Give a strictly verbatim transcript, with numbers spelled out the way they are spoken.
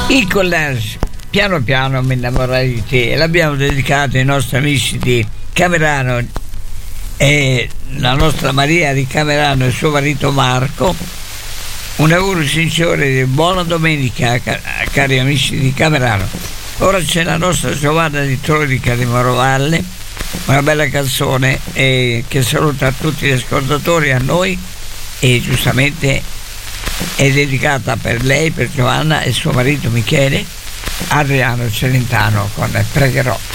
Il collage Piano piano mi innamorai di te e l'abbiamo dedicato ai nostri amici di Camerano e la nostra Maria di Camerano e suo marito Marco. Un auguro sincero di buona domenica, cari amici di Camerano. Ora c'è la nostra Giovanna di Trodica di Morovalle, una bella canzone eh, che saluta tutti gli ascoltatori, a noi, e giustamente è dedicata per lei, per Giovanna e suo marito Michele, Adriano Celentano, con Pregherò.